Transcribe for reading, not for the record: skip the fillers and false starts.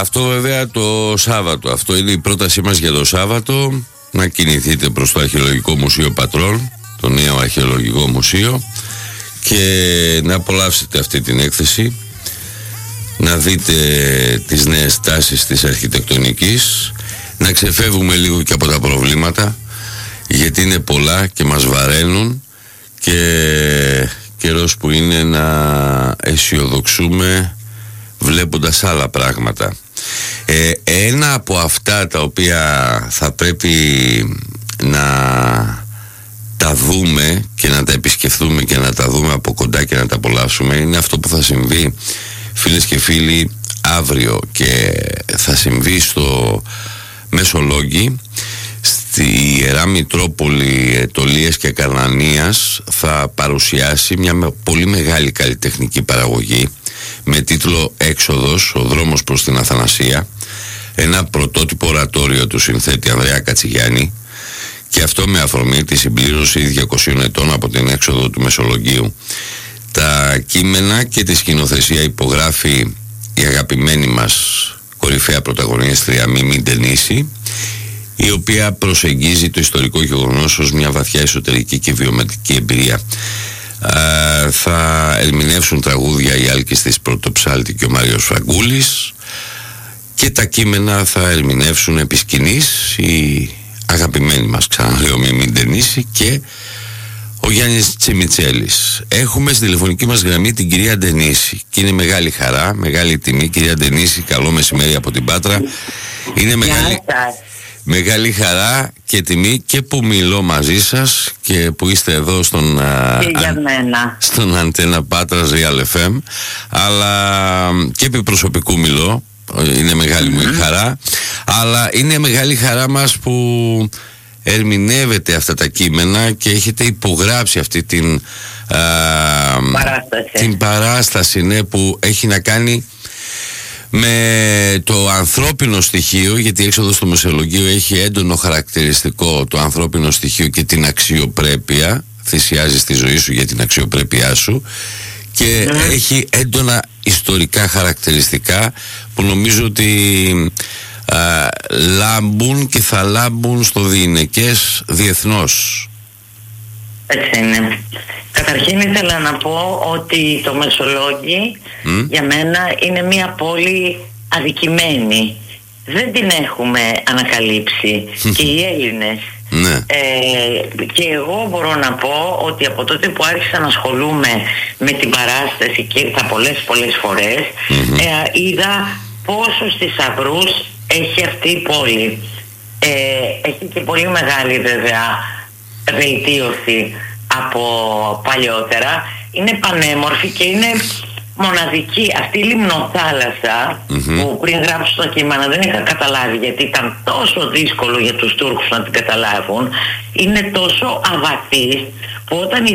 Αυτό βέβαια το Σάββατο. Αυτό είναι η πρότασή μας για το Σάββατο. Να κινηθείτε προς το Αρχαιολογικό Μουσείο Πατρών, το νέο Αρχαιολογικό Μουσείο, και να απολαύσετε αυτή την έκθεση, να δείτε τις νέες τάσεις της αρχιτεκτονικής, να ξεφεύγουμε λίγο και από τα προβλήματα, γιατί είναι πολλά και μας βαραίνουν, και καιρός που είναι να αισιοδοξούμε βλέποντας άλλα πράγματα. Ένα από αυτά τα οποία θα πρέπει να τα δούμε και να τα επισκεφθούμε και να τα δούμε από κοντά και να τα απολαύσουμε είναι αυτό που θα συμβεί, φίλες και φίλοι, αύριο, και θα συμβεί στο Μεσολόγγι, στη Ιερά Μητρόπολη Αιτωλίας και Καρνανίας. Θα παρουσιάσει μια πολύ μεγάλη καλλιτεχνική παραγωγή με τίτλο «Έξοδος, ο δρόμος προς την Αθανασία», ένα πρωτότυπο ορατόριο του συνθέτη Ανδρέα Κατσιγιάννη, και αυτό με αφορμή τη συμπλήρωση 200 ετών από την έξοδο του Μεσολογγίου. Τα κείμενα και τη σκηνοθεσία υπογράφει η αγαπημένη μας κορυφαία πρωταγωνίστρια Μίμη Ντενίση, η οποία προσεγγίζει το ιστορικό γεγονός ως μια βαθιά εσωτερική και βιωματική εμπειρία. Θα ερμηνεύσουν τραγούδια η Άλκης της Πρωτοψάλτη και ο Μάριος Φραγκούλης, και τα κείμενα θα ερμηνεύσουν επί σκηνής η αγαπημένη μας, ξαναλέω, Μίμη Ντενίση και ο Γιάννης Τσιμιτσέλης. Έχουμε στη τηλεφωνική μας γραμμή την κυρία Ντενίση και είναι μεγάλη χαρά, μεγάλη τιμή. Κυρία Ντενίση, καλό μεσημέρι από την Πάτρα. Είναι μεγάλη χαρά και τιμή και που μιλώ μαζί σας και που είστε εδώ στον Αντένα Πάτρας Real FM, αλλά και επί προσωπικού μιλώ. Είναι μεγάλη μου η χαρά, αλλά είναι μεγάλη χαρά μας που ερμηνεύετε αυτά τα κείμενα και έχετε υπογράψει αυτή την παράσταση, ναι, που έχει να κάνει με το ανθρώπινο στοιχείο, γιατί η έξοδος στο Μεσολογγίο έχει έντονο χαρακτηριστικό το ανθρώπινο στοιχείο και την αξιοπρέπεια. Θυσιάζεις τη ζωή σου για την αξιοπρέπειά σου και έχει έντονα ιστορικά χαρακτηριστικά που νομίζω ότι λάμπουν και θα λάμπουν στο διηνεκές διεθνώς. Έτσι είναι. Καταρχήν ήθελα να πω ότι το Μεσολόγγι για μένα είναι μια πόλη αδικημένη. Δεν την έχουμε ανακαλύψει και οι Έλληνες. Και εγώ μπορώ να πω ότι από τότε που άρχισα να ασχολούμαι με την παράσταση και ήρθα πολλές φορές, είδα πόσους θησαυρούς έχει αυτή η πόλη. Έχει και πολύ μεγάλη βέβαια βελτίωση από παλιότερα. Είναι πανέμορφη και είναι μοναδική. Αυτή η λιμνοθάλασσα που πριν γράψω το κείμενο δεν είχα καταλάβει, γιατί ήταν τόσο δύσκολο για τους Τούρκους να την καταλάβουν, είναι τόσο αβαθής που όταν